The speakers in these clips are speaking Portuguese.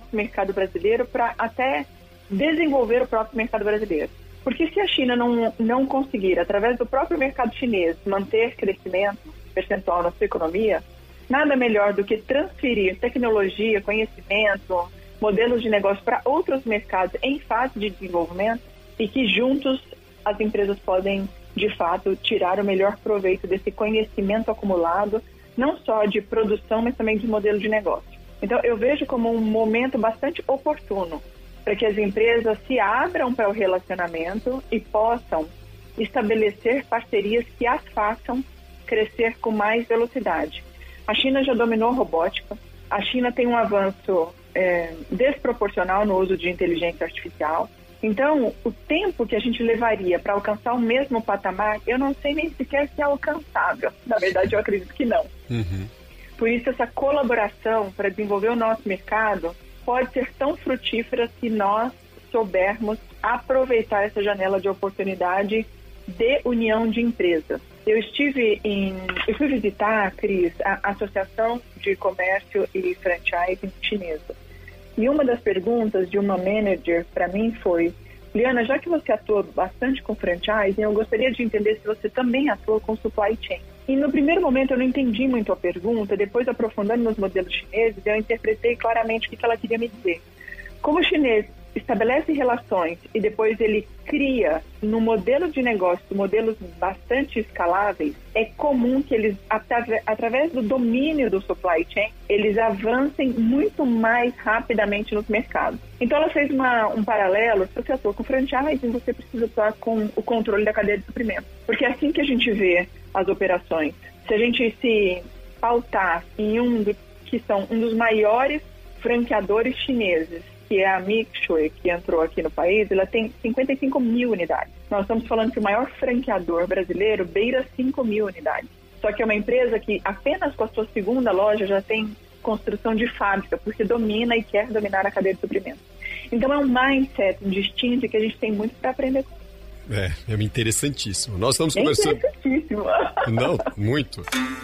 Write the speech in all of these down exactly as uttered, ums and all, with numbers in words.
nosso mercado brasileiro para até desenvolver o próprio mercado brasileiro. Porque se a China não, não conseguir, através do próprio mercado chinês, manter crescimento percentual na sua economia, nada melhor do que transferir tecnologia, conhecimento, modelos de negócio para outros mercados em fase de desenvolvimento e que juntos as empresas podem, de fato, tirar o melhor proveito desse conhecimento acumulado, não só de produção, mas também de modelo de negócio. Então, eu vejo como um momento bastante oportuno para que as empresas se abram para o relacionamento e possam estabelecer parcerias que as façam crescer com mais velocidade. A China já dominou a robótica, a China tem um avanço é, desproporcional no uso de inteligência artificial. Então, o tempo que a gente levaria para alcançar o mesmo patamar, eu não sei nem sequer se é alcançável. Na verdade, eu acredito que não. Uhum. Por isso, essa colaboração para desenvolver o nosso mercado pode ser tão frutífera se nós soubermos aproveitar essa janela de oportunidade de união de empresas. Eu estive em... Eu fui visitar, Cris, a Associação de Comércio e Franchising Chinesa. E uma das perguntas de uma manager para mim foi: Liana, já que você atua bastante com franchising, eu gostaria de entender se você também atua com supply chain. E no primeiro momento eu não entendi muito a pergunta, depois aprofundando nos modelos chineses, eu interpretei claramente o que ela queria me dizer. Como o chinês estabelece relações e depois ele cria no modelo de negócio modelos bastante escaláveis, é comum que eles, através do domínio do supply chain, eles avancem muito mais rapidamente nos mercados. Então ela fez uma, um paralelo: se você atua com franchising, você precisa atuar com o controle da cadeia de suprimento, porque é assim que a gente vê as operações. Se a gente se pautar em um do, que são um dos maiores franqueadores chineses, que é a Mixue, que entrou aqui no país, ela tem cinquenta e cinco mil unidades. Nós estamos falando que o maior franqueador brasileiro beira cinco mil unidades. Só que é uma empresa que apenas com a sua segunda loja já tem construção de fábrica, porque domina e quer dominar a cadeia de suprimento. Então é um mindset distinto que a gente tem muito para aprender com. É, é interessantíssimo. Nós estamos é conversando... interessantíssimo. Não, muito.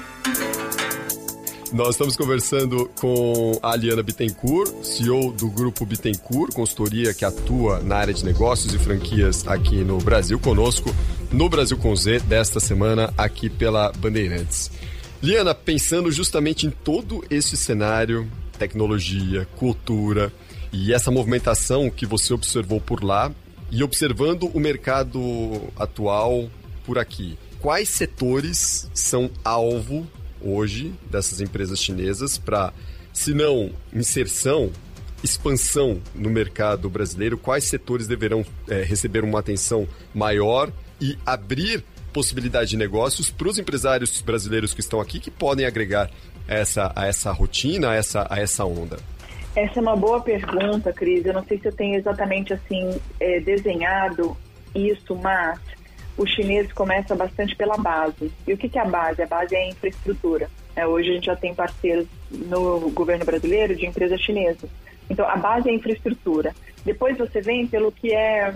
Nós estamos conversando com a Liana Bittencourt, C E O do Grupo Bittencourt, consultoria que atua na área de negócios e franquias aqui no Brasil, conosco no Brasil com Z, desta semana aqui pela Bandeirantes. Liana, pensando justamente em todo esse cenário, tecnologia, cultura e essa movimentação que você observou por lá e observando o mercado atual por aqui, quais setores são alvo hoje dessas empresas chinesas para, se não inserção, expansão no mercado brasileiro? Quais setores deverão é, receber uma atenção maior e abrir possibilidade de negócios para os empresários brasileiros que estão aqui, que podem agregar essa, a essa rotina, a essa, a essa onda? Essa é uma boa pergunta, Cris. Eu não sei se eu tenho exatamente assim é, desenhado isso, mas o chinês começa bastante pela base. E o que é a base? A base é a infraestrutura. É, hoje a gente já tem parceiros no governo brasileiro de empresas chinesas. Então, a base é a infraestrutura. Depois você vem pelo que é,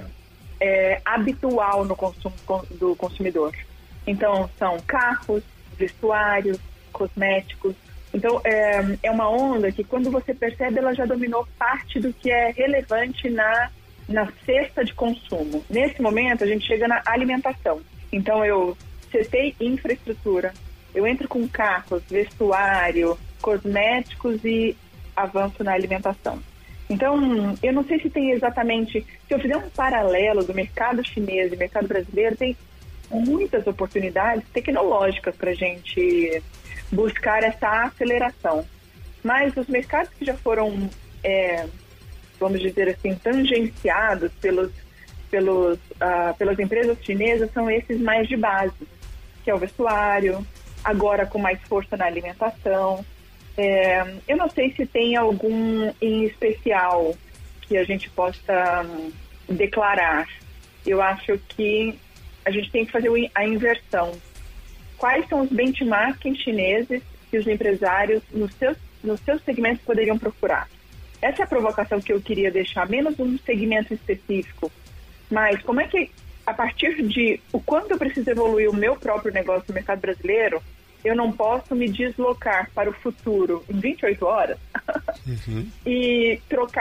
é habitual no consumo do consumidor. Então, são carros, vestuários, cosméticos. Então, é, é uma onda que, quando você percebe, ela já dominou parte do que é relevante na na cesta de consumo. Nesse momento, a gente chega na alimentação. Então, eu setei infraestrutura, eu entro com carros, vestuário, cosméticos e avanço na alimentação. Então, eu não sei se tem exatamente... Se eu fizer um paralelo do mercado chinês e mercado brasileiro, tem muitas oportunidades tecnológicas para a gente buscar essa aceleração. Mas os mercados que já foram... É, vamos dizer assim, tangenciados pelos, pelos, uh, pelas empresas chinesas são esses mais de base, que é o vestuário, agora com mais força na alimentação. É, eu não sei se tem algum em especial que a gente possa um, declarar. Eu acho que a gente tem que fazer a inversão. Quais são os benchmarks chineses que os empresários nos seus, nos seus segmentos poderiam procurar? Essa é a provocação que eu queria deixar, menos um segmento específico, mas como é que, a partir de o quanto eu preciso evoluir o meu próprio negócio no mercado brasileiro, eu não posso me deslocar para o futuro em vinte e oito horas uhum. e trocar